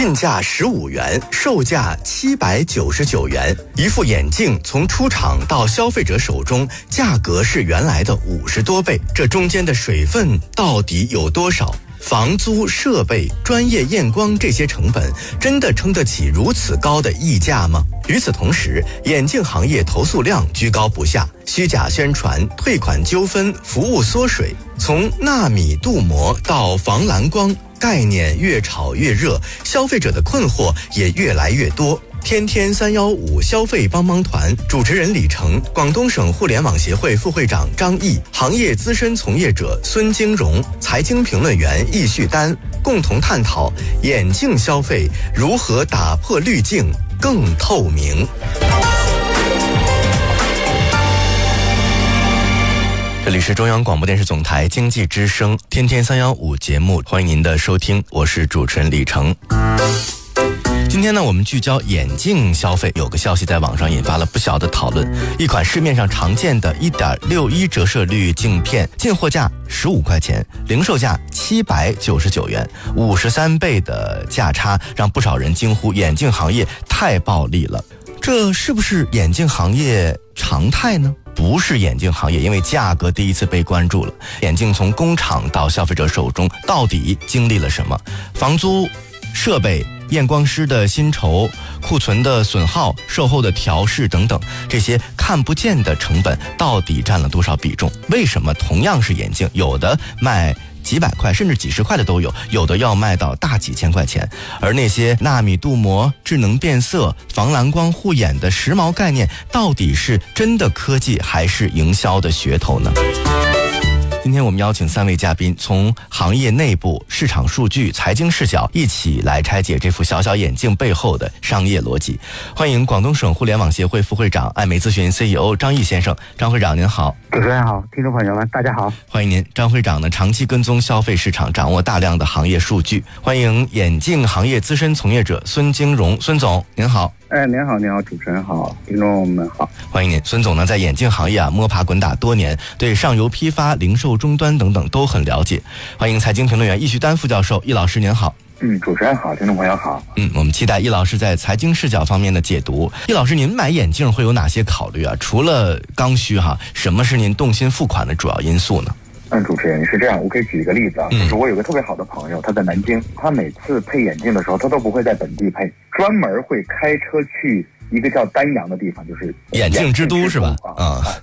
进价15元，售价799元。一副眼镜从出厂到消费者手中，价格是原来的50多倍，这中间的水分到底有多少？房租、设备、专业验光这些成本，真的撑得起如此高的溢价吗？与此同时，眼镜行业投诉量居高不下，虚假宣传、退款纠纷、服务缩水，从纳米镀膜到防蓝光，概念越炒越热，消费者的困惑也越来越多。天天315消费帮帮团主持人李成，广东省互联网协会副会长张毅，行业资深从业者孙金荣，财经评论员易旭丹，共同探讨眼镜消费如何打破滤镜更透明。这里是中央广播电视总台经济之声天天315节目，欢迎您的收听，我是主持人李成。今天呢，我们聚焦眼镜消费。有个消息在网上引发了不小的讨论，一款市面上常见的 1.61 折射率镜片，进货价15块钱，零售价799元，53倍的价差让不少人惊呼眼镜行业太暴利了。这是不是眼镜行业常态呢？不是眼镜行业因为价格第一次被关注了。眼镜从工厂到消费者手中到底经历了什么？房租、设备、验光师的薪酬、库存的损耗、售后的调试等等，这些看不见的成本到底占了多少比重？为什么同样是眼镜，有的卖几百块甚至几十块的都有，有的要卖到大几千块钱？而那些纳米镀膜、智能变色、防蓝光护眼的时髦概念，到底是真的科技还是营销的噱头呢？今天我们邀请3位嘉宾，从行业内部、市场数据、财经视角一起来拆解这副小小眼镜背后的商业逻辑。欢迎广东省互联网协会副会长、艾媒咨询 CEO 张毅先生。张会长您好。 主持人好，听众朋友们大家好。 欢迎您。张会长呢，长期跟踪消费市场，掌握大量的行业数据。欢迎眼镜行业资深从业者孙金荣，孙总您好。 您好，您好，主持人好，听众们好， 欢迎您。孙总呢，在眼镜行业摸爬滚打多年，对上游批发、零售终端等等都很了解。欢迎财经评论员易旭丹副教授，易老师您好。 主持人好，听众朋友好。 我们期待易老师在财经视角方面的解读。易老师，您买眼镜会有哪些考虑啊？除了刚需什么是您动心付款的主要因素呢？ 主持人是这样，我可以举一个例子啊，就是我有个特别好的朋友，他在南京，他每次配眼镜的时候，他都不会在本地配，专门会开车去一个叫丹阳的地方，就是眼镜之都是吧？